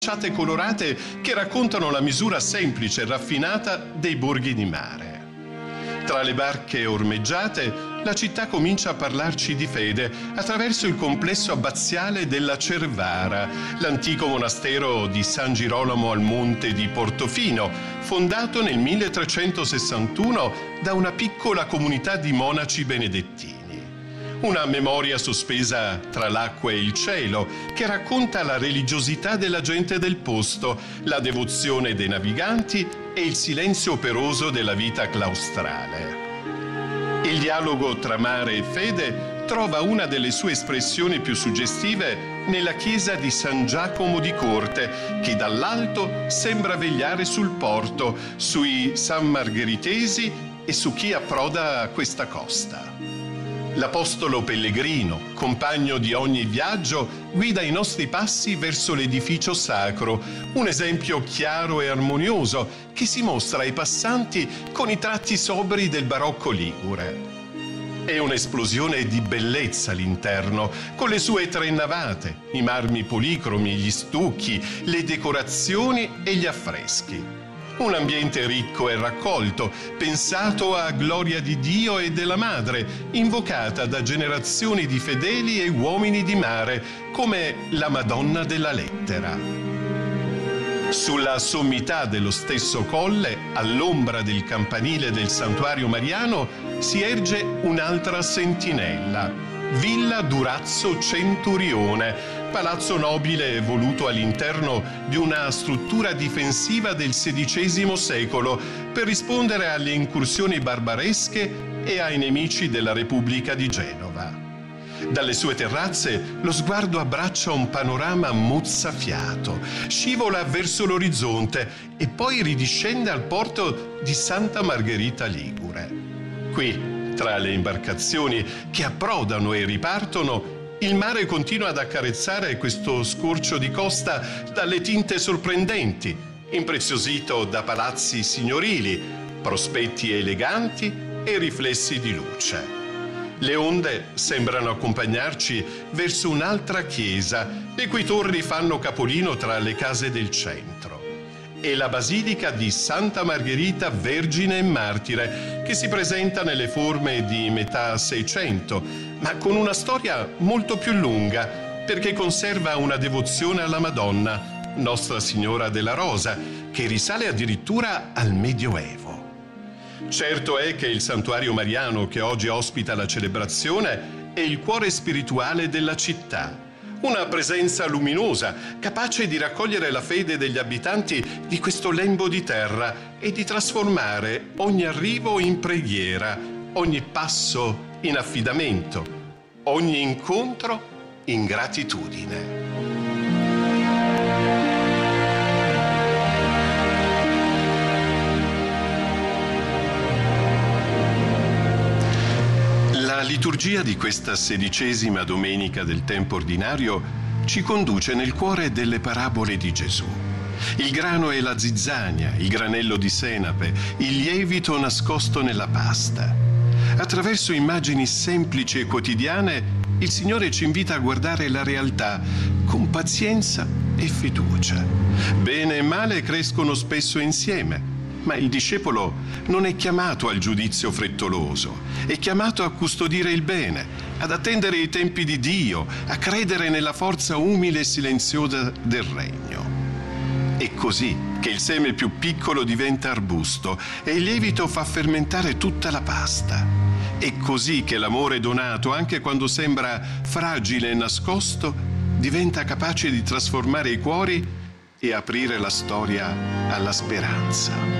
facciate colorate che raccontano la misura semplice e raffinata dei borghi di mare. Tra le barche ormeggiate, la città comincia a parlarci di fede attraverso il complesso abbaziale della Cervara, l'antico monastero di San Girolamo al monte di Portofino, fondato nel 1361 da una piccola comunità di monaci benedettini. Una memoria sospesa tra l'acqua e il cielo che racconta la religiosità della gente del posto, la devozione dei naviganti e il silenzio operoso della vita claustrale. Il dialogo tra mare e fede trova una delle sue espressioni più suggestive nella chiesa di San Giacomo di Corte, che dall'alto sembra vegliare sul porto, sui San Margheritesi e su chi approda a questa costa. L'apostolo pellegrino, compagno di ogni viaggio, guida i nostri passi verso l'edificio sacro, un esempio chiaro e armonioso che si mostra ai passanti con i tratti sobri del barocco ligure. È un'esplosione di bellezza l'interno, con le sue tre navate, i marmi policromi, gli stucchi, le decorazioni e gli affreschi. Un ambiente ricco e raccolto, pensato a gloria di Dio e della Madre, invocata da generazioni di fedeli e uomini di mare, come la Madonna della Lettera. Sulla sommità dello stesso colle, all'ombra del campanile del Santuario Mariano, si erge un'altra sentinella, Villa Durazzo Centurione, palazzo nobile voluto all'interno di una struttura difensiva del XVI secolo per rispondere alle incursioni barbaresche e ai nemici della Repubblica di Genova. Dalle sue terrazze lo sguardo abbraccia un panorama mozzafiato, scivola verso l'orizzonte e poi ridiscende al porto di Santa Margherita Ligure. Qui, tra le imbarcazioni che approdano e ripartono, il mare continua ad accarezzare questo scorcio di costa dalle tinte sorprendenti, impreziosito da palazzi signorili, prospetti eleganti e riflessi di luce. Le onde sembrano accompagnarci verso un'altra chiesa, le cui torri fanno capolino tra le case del centro. È la basilica di Santa Margherita Vergine e Martire, che si presenta nelle forme di metà Seicento, ma con una storia molto più lunga, perché conserva una devozione alla Madonna, Nostra Signora della Rosa, che risale addirittura al Medioevo. Certo è che il Santuario Mariano, che oggi ospita la celebrazione, è il cuore spirituale della città. Una presenza luminosa, capace di raccogliere la fede degli abitanti di questo lembo di terra e di trasformare ogni arrivo in preghiera, ogni passo in affidamento, ogni incontro in gratitudine. La liturgia di questa 16ª domenica del tempo ordinario ci conduce nel cuore delle parabole di Gesù. Il grano e la zizzania, il granello di senape, il lievito nascosto nella pasta. Attraverso immagini semplici e quotidiane, il Signore ci invita a guardare la realtà con pazienza e fiducia. Bene e male crescono spesso insieme. Ma il discepolo non è chiamato al giudizio frettoloso, è chiamato a custodire il bene, ad attendere i tempi di Dio, a credere nella forza umile e silenziosa del regno. È così che il seme più piccolo diventa arbusto e il lievito fa fermentare tutta la pasta. È così che l'amore donato, anche quando sembra fragile e nascosto, diventa capace di trasformare i cuori e aprire la storia alla speranza.